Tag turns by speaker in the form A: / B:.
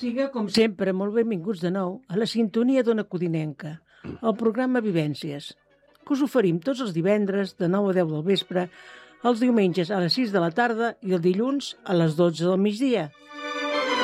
A: Siga, com sempre, molt benvinguts de nou a la sintonia d'Ona Codinenca, el programa Vivències, que us oferim tots els divendres de 9 a 10 del vespre, els diumenges a les 6 de la tarda i el dilluns a les 12 del migdia.